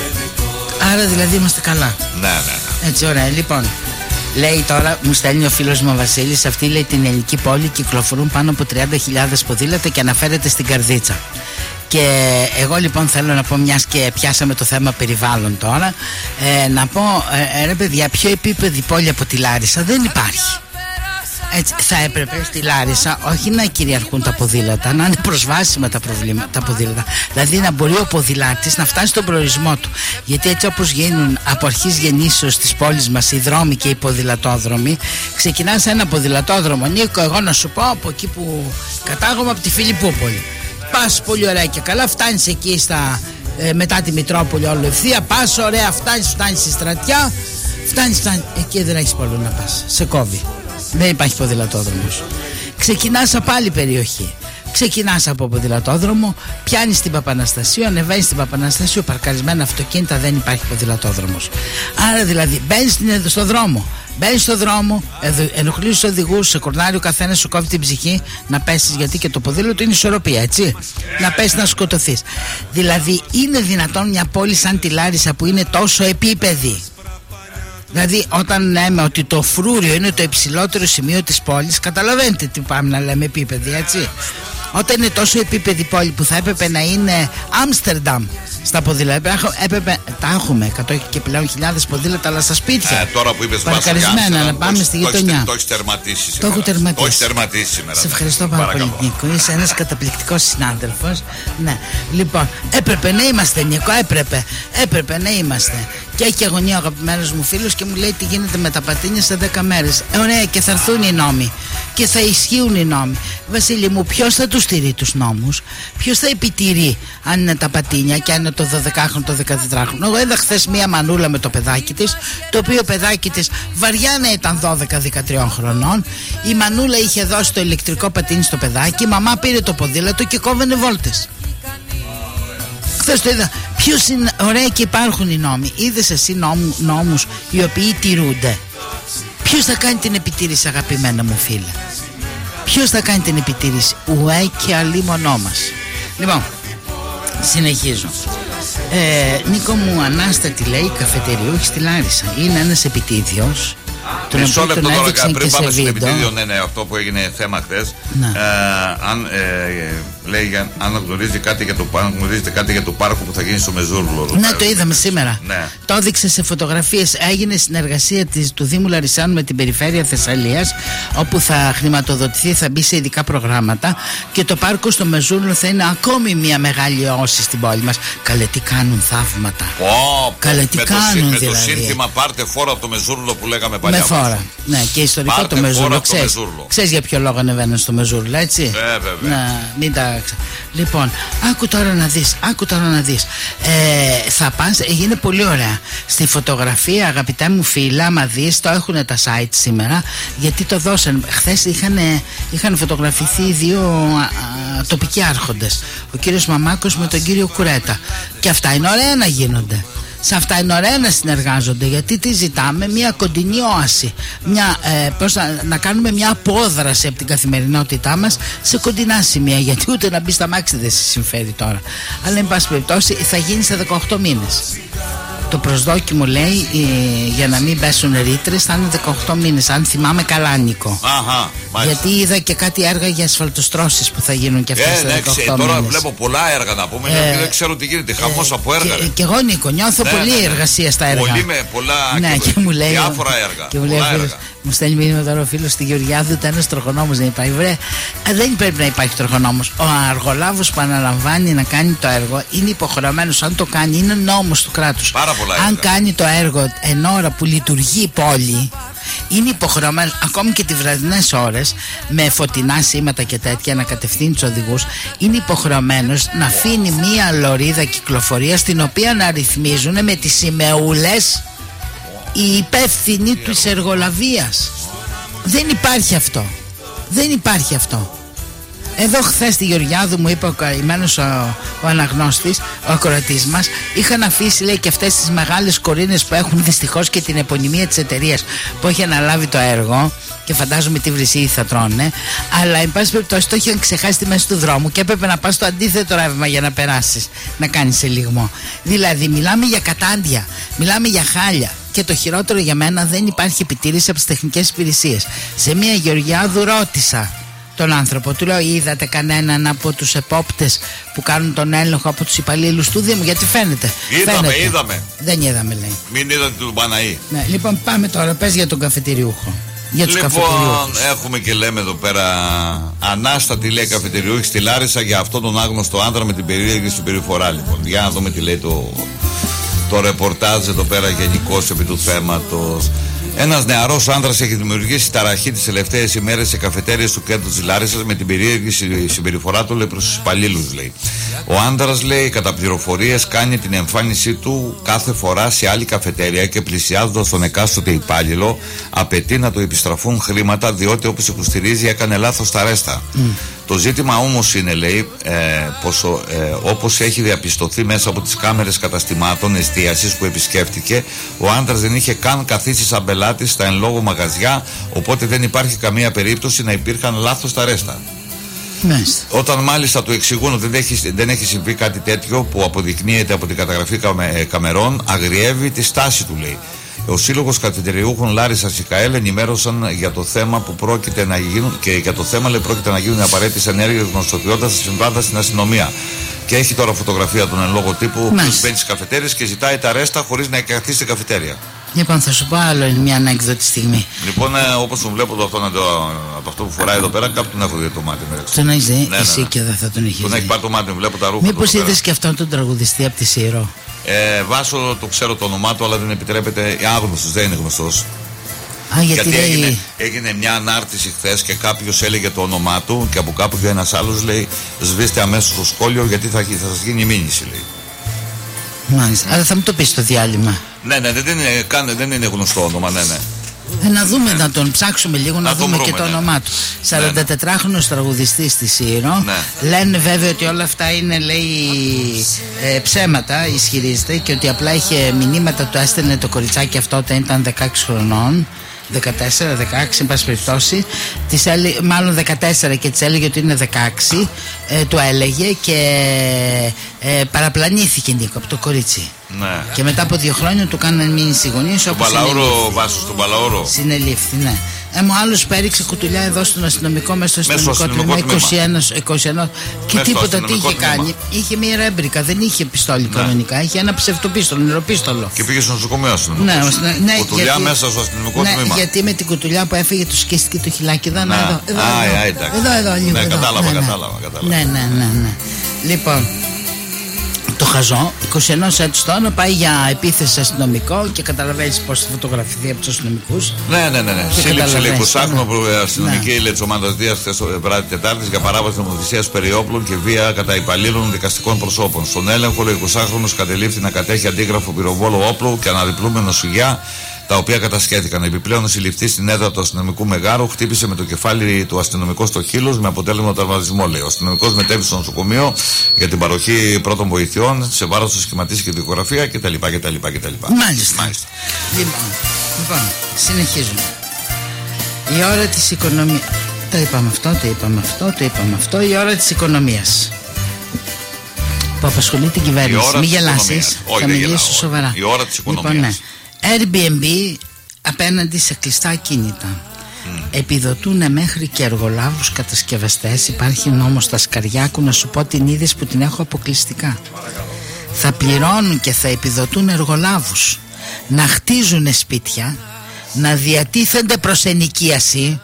Άρα δηλαδή είμαστε καλά.
Ναι, ναι, ναι.
Έτσι, ωραία. Λοιπόν, λέει τώρα, μου στέλνει ο φίλος μου ο Βασίλης, αυτή λέει την ελληνική πόλη κυκλοφορούν πάνω από τριάντα χιλιάδες ποδήλατα και αναφέρεται στην Καρδίτσα. Και εγώ λοιπόν θέλω να πω, μιας και πιάσαμε το θέμα περιβάλλον τώρα, ε, να πω, ε, ρε παιδιά, πιο επίπεδη πόλη από τη Λάρισα δεν υπάρχει. Έτσι, θα έπρεπε στη Λάρισα όχι να κυριαρχούν τα ποδήλατα, να είναι προσβάσιμα τα, προβλήμα, τα ποδήλατα. Δηλαδή να μπορεί ο ποδηλάτης να φτάσει στον προορισμό του. Γιατί έτσι όπως γίνουν από αρχής γεννήσεως της πόλης μας οι δρόμοι και οι ποδηλατόδρομοι, ξεκινάς ένα ποδηλατόδρομο, Νίκο, εγώ να σου πω από εκεί που κατάγομαι, από τη Φιλιππούπολη. Πας πολύ ωραία και καλά, φτάνεις εκεί στα, ε, μετά τη Μητρόπολη όλο ευθεία, πας ωραία, φτάνεις, φτάνεις στη Στρατιά, φτάνεις, φτάνεις, εκεί δεν έχεις πολύ να πας, σε κόβει. Δεν υπάρχει ποδηλατόδρομος. Ξεκινάς από άλλη περιοχή. Ξεκινάς από ποδηλατόδρομο, πιάνεις την Παπαναστασίου, ανεβαίνεις στην Παπαναστασίου, παρκαρισμένα αυτοκίνητα, δεν υπάρχει ποδηλατόδρομος. Άρα δηλαδή μπαίνεις στο δρόμο. Μπαίνεις στο δρόμο, ενοχλείς τους οδηγούς, σε κορνάρει ο καθένας, σου κόβει την ψυχή να πέσεις, γιατί και το ποδήλατο είναι ισορροπία, έτσι. Να πέσεις, να σκοτωθείς. Δηλαδή, είναι δυνατόν μια πόλη σαν τη Λάρισα που είναι τόσο επίπεδη? Δηλαδή, όταν λέμε ότι το Φρούριο είναι το υψηλότερο σημείο της πόλης, καταλαβαίνετε τι πάμε να λέμε επίπεδη, έτσι. Όταν είναι τόσο επίπεδη πόλη που θα έπρεπε να είναι Άμστερνταμ στα ποδήλατα, έπρεπε, τα έχουμε εκατό και πλέον χιλιάδες ποδήλατα, αλλά στα σπίτια.
Ε, τώρα που είπες
παρκαρισμένα, να πάμε στη γειτονιά.
Το έχεις τερματίσει σήμερα.
Το έχω τερματίσει.
Το έχεις τερματίσει σήμερα.
Σε ευχαριστώ πάρα πολύ, Νίκο. Είσαι ένας καταπληκτικός συνάδελφος. Ναι. Λοιπόν, έπρεπε να είμαστε, Νίκο, έπρεπε. Έπρεπε να είμαστε. Και έχει αγωνία ο αγαπημένος μου φίλος και μου λέει τι γίνεται με τα πατίνια σε δέκα μέρες. Ε, ωραία, και θα έρθουν οι νόμοι. Και θα ισχύουν οι νόμοι. Βασίλη μου, ποιος θα τους στηρεί τους νόμους? Ποιος θα επιτηρεί αν είναι τα πατίνια και αν είναι το δωδεκάχρονο, το δεκατετράχρονο? Εγώ είδα χθες μία μανούλα με το παιδάκι της, το οποίο παιδάκι της βαριά να ήταν δώδεκα δεκατρία χρονών. Η μανούλα είχε δώσει το ηλεκτρικό πατίνι στο παιδάκι, η μαμά πήρε το ποδήλατο και κόβαινε βόλτες. Χθες το είδα. Ποιος είναι? Ωραία, και υπάρχουν οι νόμοι. Είδες εσύ νόμου, νόμους οι οποίοι τηρούνται? Ποιος θα κάνει την επιτήρηση, αγαπημένα μου φίλε? Ποιος θα κάνει την επιτήρηση? Ουέ και αλίμονό μας. Λοιπόν, συνεχίζω. ε, Νίκο μου, Ανάστατη λέει καφετεριούχη στη Λάρισα. Είναι ένας επιτίδιος.
Μισό λεπτό τώρα, πριν πάμε στην επιτίδιο, ναι, ναι, αυτό που έγινε θέμα χθες. Ε, αν ε, λέει, αν γνωρίζει κάτι για το πάρκο, γνωρίζετε κάτι για το πάρκο που θα γίνει στο Μεζούρλο.
Ναι, το είδαμε σήμερα.
Ναι.
Το έδειξε σε φωτογραφίες. Έγινε συνεργασία της, του Δήμου Λαρισάνου με την Περιφέρεια Θεσσαλίας, όπου θα χρηματοδοτηθεί, θα μπει σε ειδικά προγράμματα. Και το πάρκο στο Μεζούρλο θα είναι ακόμη μια μεγάλη όση στην πόλη μας. Καλέ, τι κάνουν θαύματα.
Oh,
Καλέ, τι
με
κάνουν
το,
δηλαδή.
Με το σύνθημα πάρτε φόρα από το Μεζούρλο που λέγαμε παλιά.
Με φόρα. Ναι, και ιστορικό
πάρτε
το Μεζούρλο. Ξέρεις, ξέρεις για ποιο λόγο ανεβαίνουν στο Μεζούρλο, έτσι.
Ε, βέβαια.
Να, μην τα ξα... Λοιπόν, άκου τώρα να δεις, άκου τώρα να δεις. Ε, θα πας, είναι πολύ ωραία. Στη φωτογραφία, αγαπητά μου φίλα, άμα δεις, το έχουν τα site σήμερα, γιατί το δώσαν. Χθες είχαν, είχαν φωτογραφηθεί δύο α, α, τοπικοί άρχοντες. Ο κύριος Μαμάκος με τον κύριο Κουρέτα. Και αυτά είναι ωραία να γίνονται. Σε αυτά είναι ωραία να συνεργάζονται, γιατί τι ζητάμε? Μια κοντινή όαση, μια, ε, πώς να, να κάνουμε μια απόδραση από την καθημερινότητά μας σε κοντινά σημεία, γιατί ούτε να μπει στα μάξι δεν σε συμφέρει τώρα. Αλλά εν πάση περιπτώσει θα γίνει σε δεκαοκτώ μήνες. Το προσδόκιμο λέει ε, για να μην πέσουν ρήτρες θα είναι δεκαοκτώ μήνες, αν θυμάμαι καλά, Νίκο.
Αχα,
γιατί είδα και κάτι έργα για ασφαλτοστρώσεις που θα γίνουν και αυτές.
Ε, ναι, ξέ, τώρα βλέπω πολλά έργα να πούμε, ε, γιατί δεν ξέρω τι γίνεται. Χαμός ε, από έργα. Και,
και εγώ, Νίκο, νιώθω ναι, πολύ ναι, ναι. εργασία στα έργα.
Πολύ με πολλά
ναι,
και,
και μου λέει,
διάφορα έργα.
Και μου, λέει, φίλος, μου στέλνει μήνυμα τώρα ο φίλος στη Γεωργιάδου, ούτε ένας τροχονόμος δεν υπάρχει. Βρε, ε, δεν πρέπει να υπάρχει τροχονόμος. Ο αργολάβος που αναλαμβάνει να κάνει το έργο είναι υποχρεωμένος, αν το κάνει, είναι νόμος του κράτους.
Πάρα πολλά
αν
έργα.
κάνει το έργο εν ώρα που λειτουργεί η πόλη, είναι υποχρεωμένος ακόμη και τις βραδινές ώρες με φωτεινά σήματα και τέτοια να κατευθύνει τους οδηγούς. Είναι υποχρεωμένος να αφήνει μία λωρίδα κυκλοφορίας την οποία να ρυθμίζουν με τις σημεούλες οι υπεύθυνοι της εργολαβίας. Δεν υπάρχει αυτό. Δεν υπάρχει αυτό. Εδώ χθες στη Γεωργιάδου μου είπε ο καημένος ο, ο αναγνώστης, ο ακροατής μας, είχαν αφήσει λέει και αυτές τις μεγάλες κορίνες που έχουν δυστυχώς και την επωνυμία της εταιρείας που έχει αναλάβει το έργο και φαντάζομαι τι βρυσίδι θα τρώνε, αλλά εν πάση περιπτώσει το είχαν ξεχάσει στη μέση του δρόμου και έπρεπε να πας στο αντίθετο ρεύμα για να περάσεις, να κάνεις σε λιγμό. Δηλαδή μιλάμε για κατάντια, μιλάμε για χάλια. Και το χειρότερο για μένα, δεν υπάρχει επιτήρηση από τις τεχνικές υπηρεσίες. Σε μια Γεωργιάδου ρώτησα τον άνθρωπο, του λέω, είδατε κανέναν από τους επόπτες που κάνουν τον έλεγχο από τους υπαλλήλους του Δήμου? Γιατί φαίνεται.
Είδαμε,
φαίνεται.
είδαμε.
Δεν είδαμε, λέει.
Μην είδατε του Μπαναή.
Ναι, λοιπόν, πάμε τώρα, πες για τον καφετηριούχο. Για τους
λοιπόν,
καφετηριούχους.
έχουμε και λέμε εδώ πέρα ανάστατη, λέει, καφετηριούχη στη Λάρισα για αυτόν τον άγνωστο άντρα με την περίεργη συμπεριφορά. Λοιπόν, για να δούμε τι λέει το, το ρεπορτάζ εδώ πέρα γενικώς επί του θέματος. Ένας νεαρός άντρας έχει δημιουργήσει ταραχή τις τελευταίες ημέρες σε καφετέριες του κέντρου της Λάρισσας με την περίεργη συμπεριφορά του, λέει, προς τους υπαλλήλους, λέει. Ο άντρας, λέει, κατά πληροφορίες κάνει την εμφάνισή του κάθε φορά σε άλλη καφετέρια και πλησιάζοντας τον εκάστοτε υπάλληλο απαιτεί να του επιστραφούν χρήματα, διότι όπως υποστηρίζει έκανε λάθος τα ρέστα. Mm. Το ζήτημα όμως είναι, λέει, ε, πως, ε, όπως έχει διαπιστωθεί μέσα από τις κάμερες καταστημάτων εστίασης που επισκέφτηκε, ο άντρας δεν είχε καν καθίσει σαν πελάτης στα εν λόγω μαγαζιά, οπότε δεν υπάρχει καμία περίπτωση να υπήρχαν λάθος τα ρέστα.
Μάλιστα.
Όταν μάλιστα του εξηγούν ότι δεν έχει, δεν έχει συμβεί κάτι τέτοιο που αποδεικνύεται από την καταγραφή καμε, καμερών, αγριεύει τη στάση του, λέει. Ο Σύλλογος Καφετηριούχων Λάρισσας ΙΚΑΕΛ ενημέρωσαν για το θέμα που πρόκειται να γίνουν και για το θέμα, λέει, πρόκειται να γίνουν απαραίτητες ενέργειες γνωστοποιώντας τη συμβάντα στην αστυνομία. Και έχει τώρα φωτογραφία των εν λόγω τύπου που μπαίνει στις καφετέρειες και ζητάει τα ρέστα χωρίς να καθίσει στην καφετέρια.
Λοιπόν, θα σου πω άλλο μια ανέκδοτη στιγμή.
Λοιπόν, ε, όπως τον βλέπω το, αυτό, το, από αυτό που φοράει εδώ πέρα, κάπου τον έχω δει το μάτι μου.
Τον έχεις δει,
ναι,
εσύ
ναι, ναι.
Και δεν θα τον έχεις
Τον
δει.
έχει πάρει το μάτι μου, βλέπω τα ρούχα.
Μήπως είδες και αυτόν τον τραγουδιστή από τη Σύρο?
Ε, Βάσο, το ξέρω το όνομά του, αλλά δεν επιτρέπεται. Άγνωστος, δεν είναι γνωστός.
Α, γιατί,
γιατί
λέει...
έγινε, έγινε μια ανάρτηση χθες και κάποιος έλεγε το όνομά του και από κάπου και ένας άλλος λέει σβήστε αμέσως το σχόλιο γιατί θα, θα σας γίνει μήνυση, λέει.
Μάλιστα, mm. αλλά θα μου το πεις στο διάλειμμα.
Ναι, ναι, δεν είναι, καν, δεν είναι γνωστό όνομα, ναι, ναι.
Ε, να δούμε, ναι. Να τον ψάξουμε λίγο, να, να δούμε βρούμε, και το ναι. όνομά του. σαραντατετράχρονος ναι, ναι. τραγουδιστής στη Σύρο. Ναι. Λένε βέβαια ότι όλα αυτά είναι, λέει, ε, ψέματα, ισχυρίζεται, και ότι απλά είχε μηνύματα, του έστελνε το κοριτσάκι αυτό όταν ήταν δεκαέξι χρονών. δεκατέσσερα δεκαέξι, εν πάση περιπτώσει, της έλε... μάλλον δεκατέσσερα, και της έλεγε ότι είναι δεκαέξι, ε, του έλεγε και ε, παραπλανήθηκε, Νίκο, από το κορίτσι.
Ναι.
Και μετά από δύο χρόνια του κάνανε μήνυση γονείς.
Στον Παλαόρο, Βάσο, στον Παλαόρο.
Συνελήφθη, ναι. Ε, μου άλλος πέριξε κουτουλιά εδώ στον αστυνομικό, μέσα στο αστυνομικό τμήμα, είκοσι ένα, είκοσι ένα και μες τίποτα τι είχε τμήμα. Κάνει. Είχε μία ρέμπρικα, δεν είχε πιστόλι, ναι, κανονικά. Είχε ένα ψευτοπίστολο, νεροπίστολο.
Και πήγε στο νοσοκομείο αστυνομικό.
Ναι, ναι,
κουτουλιά γιατί, μέσα στο αστυνομικό
ναι,
τμήμα.
Γιατί με την κουτουλιά που έφεγε του σκίστηκε το χιλάκι. Εδώ,
ναι.
εδώ, εδώ,
Α,
εδώ,
εδώ,
εδώ, εδώ, λίγο,
ναι,
εδώ.
Κατάλαβα,
ναι,
κατάλαβα, κατάλαβα.
Ναι, ναι, ναι, ναι. Λοιπόν, το χαζό, είκοσι ένα έτους τώρα, πάει για επίθεση σε αστυνομικό και καταλαβαίνεις πώς θα φωτογραφηθεί από τους αστυνομικούς.
Ναι, ναι, ναι. ναι. Σύλληψη, λέει, εικοσάχρονο ναι. αστυνομική, ναι, λέει, της ομάδας Δίας χθες το βράδυ Τετάρτης για παράβαση νομοθεσίας περί όπλων και βία κατά υπαλλήλων δικαστικών προσώπων. Στον έλεγχο, λέει, εικοσάχρονος κατελήφθη να κατέχει αντίγραφο πυροβόλο όπλου και αναδιπλούμενο σουγιά, τα οποία κατασχέθηκαν. Επιπλέον, ο συλληφθής στην έδρα του αστυνομικού μεγάρου χτύπησε με το κεφάλι του αστυνομικού στο χείλος με αποτέλεσμα τραυματισμό, λέει. Ο αστυνομικός μετέβη στο νοσοκομείο για την παροχή πρώτων βοηθειών, σε βάρος του σχηματίσει και δικογραφία κτλ. κτλ, κτλ.
Μάλιστα. Μάλιστα. Λοιπόν, λοιπόν, συνεχίζουμε. Η ώρα της οικονομίας. Το είπαμε αυτό, το είπαμε αυτό, το είπαμε αυτό. Η ώρα της οικονομίας που απασχολεί την κυβέρνηση. Μην γελάσεις. Θα μιλήσω σοβαρά.
Η ώρα της οικονομίας.
Λοιπόν, ναι. Airbnb απέναντι σε κλειστά ακίνητα. Mm. Επιδοτούν μέχρι και εργολάβους κατασκευαστές. Υπάρχει νόμος στα Σκαριάκου, να σου πω την είδηση που την έχω αποκλειστικά. Θα πληρώνουν και θα επιδοτούν εργολάβους να χτίζουν σπίτια, να διατίθενται προς ενοικίαση,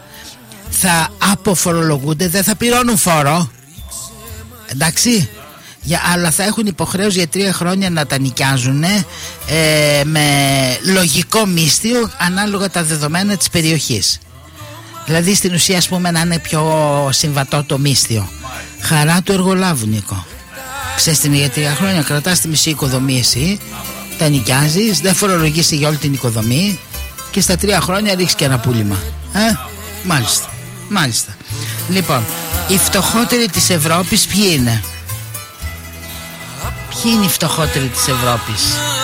θα αποφορολογούνται, δεν θα πληρώνουν φόρο. Εντάξει. Για, αλλά θα έχουν υποχρέωση για τρία χρόνια να τα νοικιάζουν ε, με λογικό μίσθιο ανάλογα τα δεδομένα της περιοχής. Δηλαδή στην ουσία, ας πούμε, να είναι πιο συμβατό το μίσθιο. Χαρά του εργολάβου, Νίκο. Ξέρεις την, για τρία χρόνια κρατάς τη μισή οικοδομή εσύ, τα νοικιάζεις, δεν φορολογείς για όλη την οικοδομή και στα τρία χρόνια ρίξεις και ένα πούλημα. Ε, μάλιστα, μάλιστα. Λοιπόν, οι φτωχότεροι της Ευρώπης ποιοι είναι? Ποιοι είναι οι φτωχότεροι της Ευρώπης?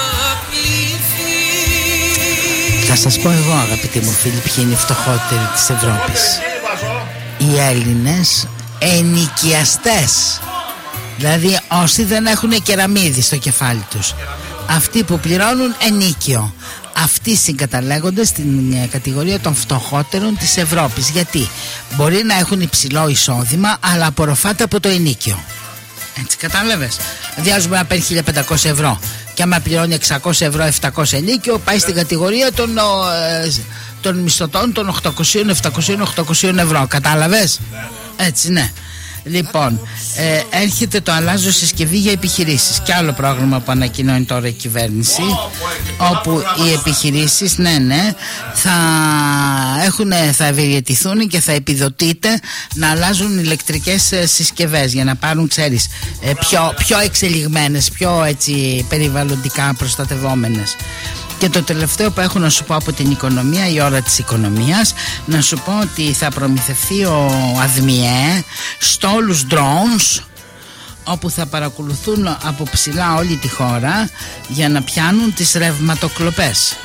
Θα σας πω εγώ, αγαπητοί μου φίλοι, ποιοι είναι οι φτωχότεροι της Ευρώπης. Οι Έλληνες ενοικιαστές. Δηλαδή όσοι δεν έχουν κεραμίδι στο κεφάλι τους. Αυτοί που πληρώνουν ενίκιο. Αυτοί συγκαταλέγονται στην κατηγορία των φτωχότερων της Ευρώπης. Γιατί μπορεί να έχουν υψηλό εισόδημα, αλλά απορροφάται από το ενίκιο. Έτσι, κατάλαβες. Δηλαδή, να παίρνει χίλια πεντακόσια ευρώ και άμα πληρώνει εξακόσια ευρώ, επτακόσια ενίκιο, πάει στην κατηγορία των, ε, των μισθωτών των οκτακόσια, επτακόσια, οκτακόσια ευρώ. Κατάλαβες. Έτσι, ναι. Λοιπόν, ε, έρχεται το αλλάζω συσκευή για επιχειρήσεις. Και άλλο πρόγραμμα που ανακοινώνει τώρα η κυβέρνηση, όπου οι επιχειρήσεις, ναι, ναι, θα, έχουν, θα ευεργετηθούν και θα επιδοτείται να αλλάζουν ηλεκτρικές συσκευές για να πάρουν, ξέρεις, πιο, πιο εξελιγμένες, πιο έτσι περιβαλλοντικά προστατευόμενες. Και το τελευταίο που έχω να σου πω από την οικονομία, η ώρα της οικονομίας, να σου πω ότι θα προμηθευτεί ο ΑΔΜΙΕ στόλους drones, όπου θα παρακολουθούν από ψηλά όλη τη χώρα για να πιάνουν τις ρευματοκλοπές.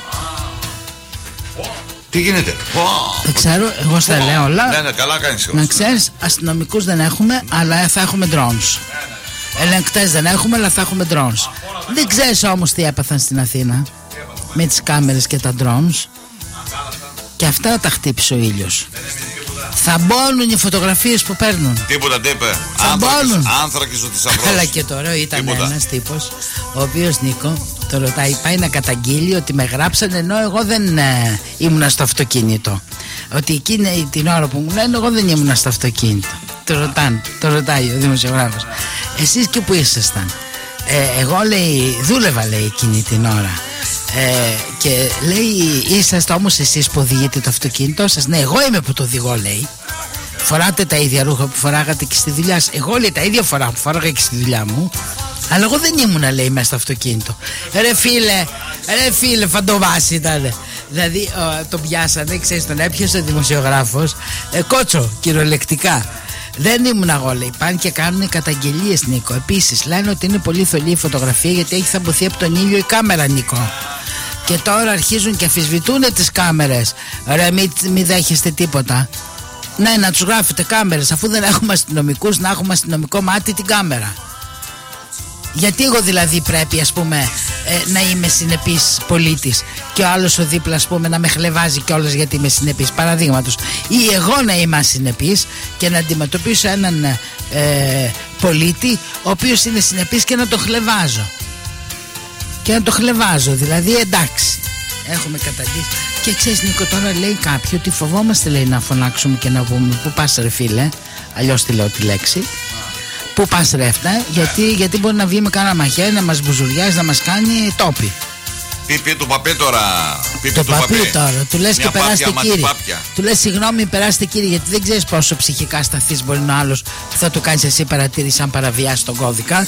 Τι γίνεται?
Δεν ξέρω, εγώ στα λέω όλα.
Ναι, ναι, καλά κάνεις.
Να ξέρεις, αστυνομικούς δεν έχουμε, αλλά θα έχουμε drones. Ελεγκτές δεν έχουμε, αλλά θα έχουμε drones. Δεν ξέρεις όμως τι έπαθαν στην Αθήνα με τις κάμερες και τα drones. Και αυτά τα χτύπησε ο ήλιος. Θα μπώνουν οι φωτογραφίες που παίρνουν.
Τίποτα δεν είπε.
Θα μπώνουν.
Άνθρακες ότι σαυρός.
Αλλά και τώρα ήταν ένας τύπος, ο οποίος, Νίκο, το ρωτάει, πάει να καταγγείλει ότι με γράψαν ενώ εγώ δεν ε, ήμουνα στο αυτοκίνητο. Ότι εκείνη την ώρα που μου λένε εγώ δεν ήμουνα στο αυτοκίνητο. Το ρωτάνε, το ρωτάει ο δημοσιογράφος. Εσείς και που ήσασταν? Ε, εγώ, λέει, δούλευα, λέει, εκείνη την ώρα. Ε, και λέει, είσαστε όμως εσείς που οδηγείτε το αυτοκίνητό σας? Ναι, εγώ είμαι που το οδηγώ, λέει. Φοράτε τα ίδια ρούχα που φοράγατε και στη δουλειά σας? Εγώ, λέει, τα ίδια φορά που φοράγα και στη δουλειά μου. Αλλά εγώ δεν ήμουνα, λέει, μέσα στο αυτοκίνητο. Ρε φίλε, ρε φίλε, φαντοβάση ήταν. Δηλαδή ο, τον πιάσανε, ξέρεις, τον έπιασε ο δημοσιογράφος, ε, κότσο, κυριολεκτικά. Δεν ήμουν εγώ, λέει. Πάνε και κάνουν καταγγελίες, Νίκο. Επίσης λένε ότι είναι πολύ θολή η φωτογραφία γιατί έχει θαμποθεί από τον ήλιο η κάμερα, Νίκο. Και τώρα αρχίζουν και αμφισβητούν τις κάμερες. Ρε, μην μη δέχεστε τίποτα. Ναι, να τους γράφετε κάμερες, αφού δεν έχουμε αστυνομικούς, να έχουμε αστυνομικό μάτι την κάμερα. Γιατί εγώ δηλαδή πρέπει, ας πούμε, ε, να είμαι συνεπής πολίτης και ο άλλος ο δίπλα, ας πούμε, να με χλεβάζει κιόλας γιατί είμαι συνεπής, παραδείγματος. Ή εγώ να είμαι ασυνεπής και να αντιμετωπίσω έναν ε, πολίτη ο οποίος είναι συνεπής και να το χλεβάζω. Και να το χλεβάζω, δηλαδή, εντάξει, έχουμε καταγγείλει. Και ξέρεις, Νίκο, τώρα λέει κάποιοι ότι φοβόμαστε, λέει, να φωνάξουμε και να πούμε πού πας, ρε φίλε, αλλιώς τη λέω τη λέξη. Πού πας, ρε αυτά, γιατί, γιατί μπορεί να βγει με κάνα μαχαίρι, να μας μπουζουριάζει, να μας κάνει τόπι.
Τι πει του παπέ τώρα? Τι
το
του
παπί
παπέ
τώρα, του λες και περάστε, κύριε.
Πάπια.
Του λες συγγνώμη, περάστε, κύριε, γιατί δεν ξέρεις πόσο ψυχικά σταθείς μπορεί να άλλος που θα του κάνεις εσύ παρατήρηση αν παραβιάσει τον κώδικα.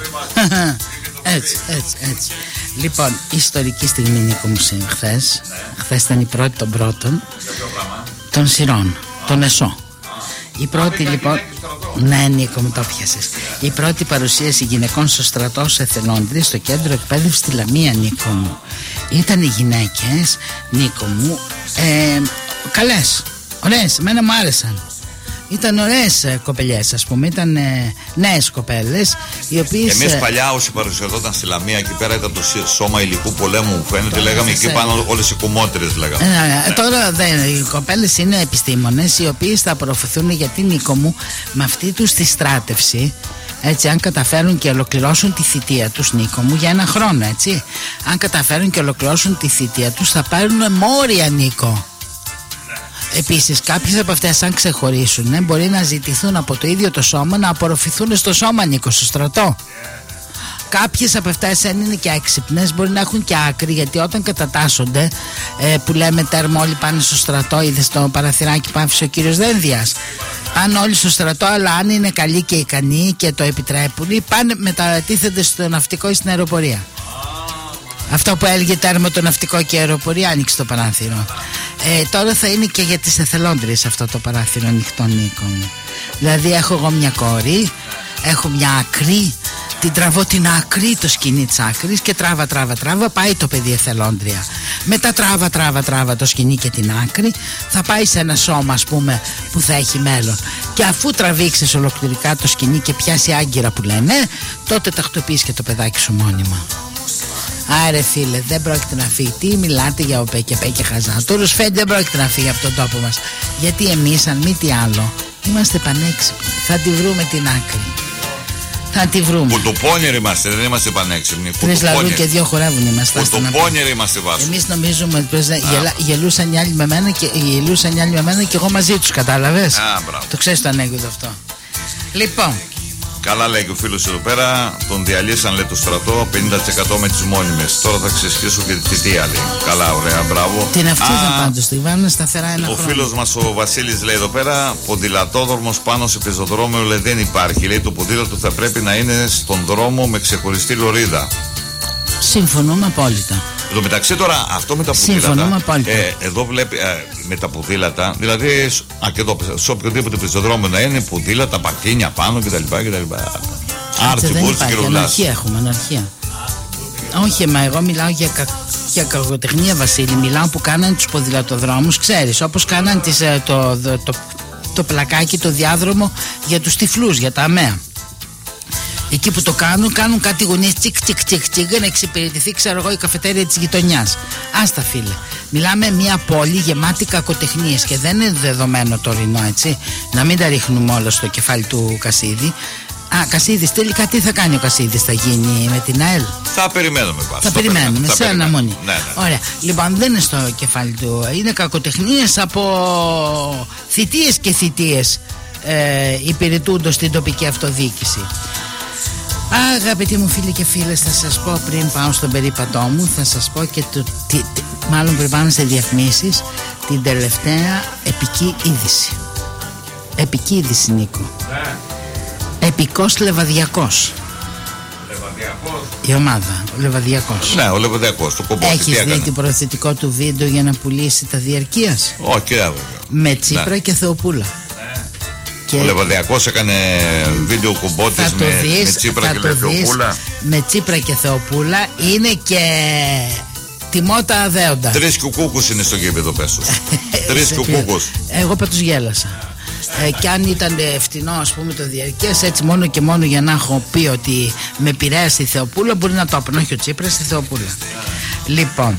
Έτσι, έτσι, έτσι. Λοιπόν, ιστορική στιγμή, Νίκο μου, χθες. Χθες ήταν η πρώτη των πρώτων των Συρών, των Εσώ. Η πρώτη, λοιπόν, ναι, Νίκο μου, το πιάσες. Η πρώτη παρουσίαση γυναικών στο στρατό σε εθελόντρες στο κέντρο εκπαίδευση στη Λαμία, Νίκο μου. Ήταν οι γυναίκες, Νίκο μου, ε, καλές, ωραίες, εμένα μου άρεσαν. Ήταν ωραίες ε, κοπελιές, ας πούμε, ήταν ε, νέες κοπέλες, οι οποίες...
Εμείς παλιά όσοι παρουσιαζόταν στη Λαμία, εκεί πέρα ήταν το σώμα υλικού πολέμου, φαίνεται, λέγαμε εκεί πάνω όλες οι κουμότερες, λέγαμε.
Ε, ε, τώρα δεν, οι κοπέλες είναι επιστήμονες, οι οποίες θα απορροφηθούν, γιατί, Νίκο μου, με αυτή τους τη στράτευση, έτσι, αν καταφέρουν και ολοκληρώσουν τη θητεία τους, Νίκο μου, για ένα χρόνο, έτσι, αν καταφέρουν και ολοκληρώσουν τη θητεία τους, θα πάρουν μόρια, Νίκο. Επίσης, κάποιες από αυτές, αν ξεχωρίσουν, μπορεί να ζητηθούν από το ίδιο το σώμα να απορροφηθούν στο σώμα, Νίκο, στο στρατό. Κάποιες από αυτές, αν είναι και έξυπνες, μπορεί να έχουν και άκρη, γιατί όταν κατατάσσονται, ε, που λέμε τέρμα όλοι πάνε στο στρατό, είδε στο παραθυράκι που άφησε ο κύριος Δένδιας. Πάνε όλοι στο στρατό, αλλά αν είναι καλοί και ικανοί και το επιτρέπουν, πάνε, μετατίθενται στο ναυτικό ή στην αεροπορία. Αυτό που έλεγε τέρμα το ναυτικό και η αεροπορία, άνοιξε το παράθυρο. Ε, τώρα θα είναι και για τις εθελόντριες αυτό το παράθυρο ανοιχτό, Νίκο μου. Δηλαδή, έχω εγώ μια κόρη, έχω μια άκρη. Την τραβώ την άκρη, το σκηνή της άκρης και τράβα τράβα τράβα πάει το παιδί εθελόντρια. Μετά τράβα τράβα τράβα το σκηνή και την άκρη, θα πάει σε ένα σώμα, ας πούμε, που θα έχει μέλλον. Και αφού τραβήξεις ολοκληρικά το σκηνή και πιάσει άγκυρα που λένε, τότε τακτοποιείς και το παιδάκι σου μόνιμα. Άρε φίλε, δεν πρόκειται να φύγει. Τι μιλάτε για ΟΠΕ και ΠΕ και χαζά. Το Ρουσφέντ δεν πρόκειται να φύγει από τον τόπο μας. Γιατί εμείς, αν μη τι άλλο, είμαστε πανέξυπνοι. Θα τη βρούμε την άκρη. Θα τη βρούμε.
Κουτουπόνιεροι είμαστε, δεν είμαστε πανέξυπνοι.
Τρεις λαρού και δύο χορεύουν είμαστε.
Κουτουπόνιεροι είμαστε, Βάσο.
Εμείς νομίζουμε ότι γελα, γελούσαν οι άλλοι με μένα και γελούσαν οι άλλοι με μένα και εγώ μαζί τους, κατάλαβες.
Α,
το ξέρεις το ανέκδοτο αυτό. Λοιπόν.
Καλά λέει και ο φίλος εδώ πέρα, τον διαλύσαν, λέει, το στρατό πενήντα τοις εκατό με τις μόνιμες. Τώρα θα ξεσχίσω και τη θητεία, λέει. Καλά, ωραία, μπράβο.
Την αυτούδα πάντως, τη βάλουν σταθερά ένα
ο
χρόνο.
Ο φίλος μας ο Βασίλης λέει εδώ πέρα, ποδηλατόδρομος πάνω σε πεζοδρόμιο, λέει, δεν υπάρχει. Λέει, το ποδήλατο θα πρέπει να είναι στον δρόμο με ξεχωριστή λωρίδα.
Συμφωνούμε απόλυτα.
Εν τω μεταξύ τώρα αυτό με τα ποδήλατα, ε, εδώ βλέπει ε, με τα ποδήλατα, δηλαδή α, και εδώ, σε οποιοδήποτε πεζοδρόμιο να είναι, ποδήλατα, πατίνια πάνω κτλ. κτλ. Άρτσι, μπούλτσι και ρουλάς.
Αναρχία έχουμε, αναρχία. Όχι, μα εγώ μιλάω για, κα, για κακοτεχνία, Βασίλη. Μιλάω που κάνανε τους ποδηλατοδρόμους, ξέρεις, όπως κάνανε τις, το, το, το, το πλακάκι, το διάδρομο για τους τυφλούς, για τα αμαία. Εκεί που το κάνουν, κάνουν κάτι γωνίες τσικ τσικ τσικ τσικ να εξυπηρετηθεί, ξέρω εγώ, η καφετέρια της γειτονιάς. Άστα, φίλε. Μιλάμε μια πόλη γεμάτη κακοτεχνίες και δεν είναι δεδομένο το τωρινό, έτσι. Να μην τα ρίχνουμε όλα στο κεφάλι του Κασίδη. Α, Κασίδης, τελικά τι θα κάνει ο Κασίδης, θα γίνει με την ΑΕΛ?
Θα περιμένουμε πάλι.
Θα περιμένουμε, σε αναμονή.
Ναι, ναι.
Ωραία. Λοιπόν, δεν είναι στο κεφάλι του. Είναι κακοτεχνίες από θητείες και θητείες ε, υπηρετούντος στην τοπική αυτοδιοίκηση. Αγαπητοί μου φίλοι και φίλες, θα σας πω πριν πάω στον περίπατό μου, θα σας πω και το, τι, τι, μάλλον πριν πάμε σε διαφημίσεις, την τελευταία επική είδηση. Επική είδηση, Νίκο. Ναι. Επικός Λεβαδιακός.
Λεβαδιακός.
Η ομάδα, ο Λεβαδιακός.
Ναι, ο Λεβαδιακός, το κομπότι.
Έχεις δει την προθετικό του βίντεο για να πουλήσει τα διαρκείας?
Όχι, okay,
με Τσίπρα, ναι, και Θεοπούλα.
Και ο Λεβαδιακός έκανε βίντεο κουμπότης με,
δεις,
με Τσίπρα και Θεοπούλα.
Με Τσίπρα και Θεοπούλα είναι και τιμότα αδέοντα.
Τρεις κουκούκους είναι στο γήπεδο, πέσος. Τρεις κουκούκους.
Εγώ πάντως γέλασα. Ε, και αν ήταν φτηνό, ας πούμε, το διαρκές, έτσι μόνο και μόνο για να έχω πει ότι με επηρέασε η Θεοπούλα, μπορεί να το έπαιρνε, όχι ο Τσίπρας, η Θεοπούλα. Λοιπόν,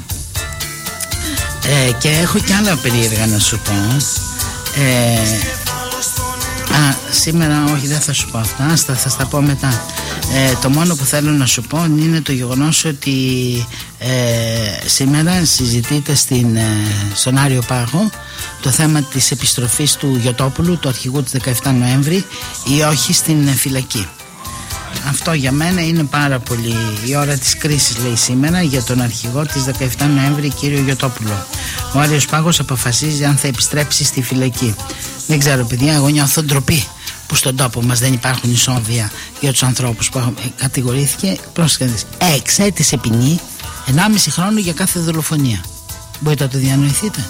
ε, και έχω και άλλα περίεργα να σου πω. Ε, Α, σήμερα όχι, δεν θα σου πω αυτά, θα, θα στα πω μετά. Ε, το μόνο που θέλω να σου πω είναι το γεγονός ότι ε, σήμερα συζητείται στην, ε, στον Άριο Πάγο το θέμα της επιστροφής του Γιωτόπουλου, του αρχηγού της δεκαεφτά Νοέμβρη, ή όχι στην φυλακή. Αυτό για μένα είναι πάρα πολύ η ώρα της κρίσης, λέει σήμερα, για τον αρχηγό της δεκαεφτά Νοέμβρη, κύριο Γιωτόπουλο. Ο Άριος Πάγος αποφασίζει αν θα επιστρέψει στη φυλακή. Δεν ξέρω, παιδιά, εγώ νιώθω ντροπή που στον τόπο μας δεν υπάρχουν ισόβια για τους ανθρώπους που έχουν κατηγορήθηκε. Πρόσεχε, εξέτησε ποινή ενάμιση χρόνο για κάθε δολοφονία. Μπορείτε να το διανοηθείτε?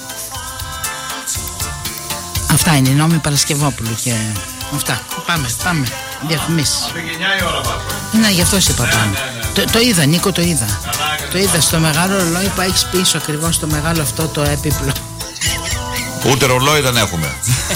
Αυτά είναι οι νόμοι Παρασκευόπουλου και αυτά. Πάμε, πάμε. Διαφημίσεις. Ναι, γι' αυτό σε είπα πάμε. Το, το είδα, Νίκο, το είδα. Το είδα στο μεγάλο ρολόι που έχεις πίσω, ακριβώς το μεγάλο αυτό το έπιπλο.
Ούτε ρολόι δεν έχουμε.